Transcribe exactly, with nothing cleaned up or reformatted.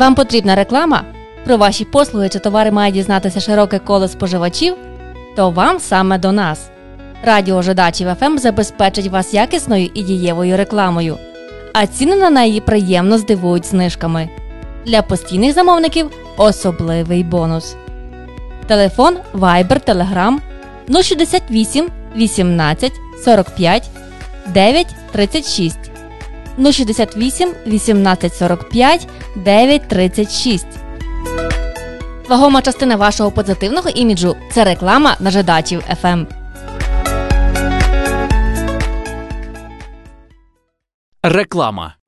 Вам потрібна реклама? Про ваші послуги чи товари має дізнатися широке коло споживачів? То вам саме до нас. Радіо Жидачів еф ем забезпечить вас якісною і дієвою рекламою, а ціни на неї приємно здивують знижками. Для постійних замовників особливий бонус. Телефон Viber, Telegram нуль шістдесят вісім вісімнадцять сорок п'ять дев'ять тридцять шість нуль шістдесят вісім вісімнадцять сорок п'ять дев'ять тридцять шість. Вагома частина вашого позитивного іміджу – це реклама на Жидачів еф ем. Реклама.